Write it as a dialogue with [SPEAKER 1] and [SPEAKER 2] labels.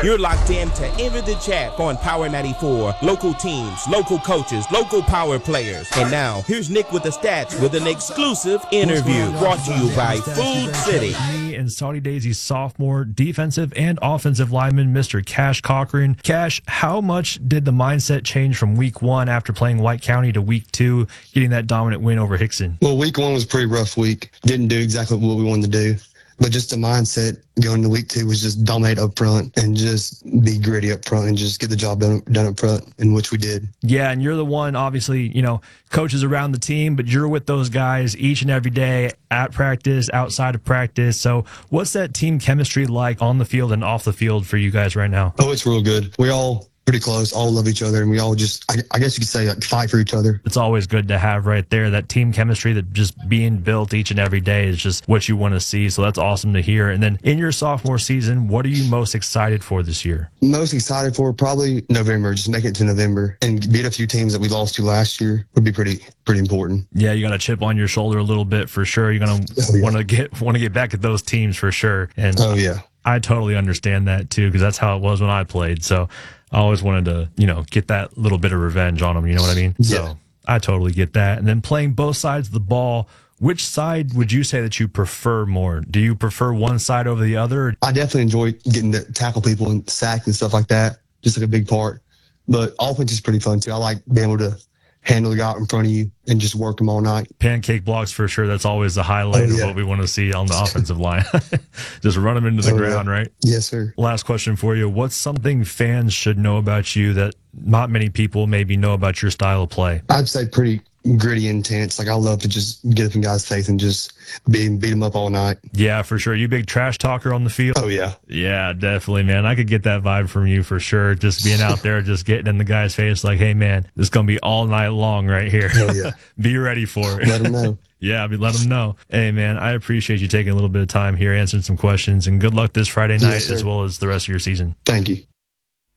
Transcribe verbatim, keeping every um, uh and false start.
[SPEAKER 1] You're locked in to Enter the Chat on Power ninety-four. Local teams, local coaches, local power players. And now, here's Nick with the stats with an exclusive interview brought to you by Food City.
[SPEAKER 2] Me and Saudi Daisy's sophomore defensive and offensive lineman, Mister Cash Cochran. Cash, how much did the mindset change from week one after playing White County to week two, getting that dominant win over Hickson?
[SPEAKER 3] Well, week one was a pretty rough week. Didn't do exactly what we wanted to do. But just the mindset going into week two was just dominate up front and just be gritty up front and just get the job done, done up front, in which we did.
[SPEAKER 2] Yeah, and you're the one, obviously, you know, coaches around the team, but you're with those guys each and every day at practice, outside of practice. So what's that team chemistry like on the field and off the field for you guys right now?
[SPEAKER 3] Oh, it's real good. We all pretty close, all love each other, and we all just, I, I guess you could say, like, fight for each other.
[SPEAKER 2] It's always good to have right there, that team chemistry that just being built each and every day is just what you want to see. So that's awesome to hear. And then in your sophomore season, what are you most excited for this year?
[SPEAKER 3] Most excited for probably November, just make it to November and beat a few teams that we lost to last year would be pretty pretty important.
[SPEAKER 2] Yeah, you got a chip on your shoulder a little bit for sure. You're going to
[SPEAKER 3] oh, yeah.
[SPEAKER 2] want to get want to get back at those teams for sure. And
[SPEAKER 3] oh, yeah.
[SPEAKER 2] I totally understand that too, because that's how it was when I played. So I always wanted to, you know, get that little bit of revenge on them. You know what I mean?
[SPEAKER 3] Yeah.
[SPEAKER 2] So I totally get that. And then playing both sides of the ball, which side would you say that you prefer more? Do you prefer one side over the other?
[SPEAKER 3] I definitely enjoy getting to tackle people and sack and stuff like that. Just like a big part. But offense is pretty fun too. I like being able to handle the guy out in front of you and just work them all night.
[SPEAKER 2] Pancake blocks for sure. That's always the highlight
[SPEAKER 3] oh, yeah.
[SPEAKER 2] of what we want to see on the offensive line. Just run them into the
[SPEAKER 3] oh,
[SPEAKER 2] ground,
[SPEAKER 3] yeah.
[SPEAKER 2] right?
[SPEAKER 3] Yes, sir.
[SPEAKER 2] Last question for you. What's something fans should know about you that not many people maybe know about your style of play?
[SPEAKER 3] I'd say pretty gritty, intense. Like, I love to just get up in guys' face and just beat, beat them up all night.
[SPEAKER 2] Yeah, for sure. You big trash talker on the field?
[SPEAKER 3] Oh, yeah.
[SPEAKER 2] Yeah, definitely, man. I could get that vibe from you for sure. Just being out there, just getting in the guy's face like, hey, man, this is going to be all night long right here.
[SPEAKER 3] Oh, yeah.
[SPEAKER 2] Be ready for it.
[SPEAKER 3] Let them know.
[SPEAKER 2] Yeah, I mean, let them know. Hey, man, I appreciate you taking a little bit of time here, answering some questions, and good luck this Friday night
[SPEAKER 3] yes,
[SPEAKER 2] as well as the rest of your season.
[SPEAKER 3] Thank you.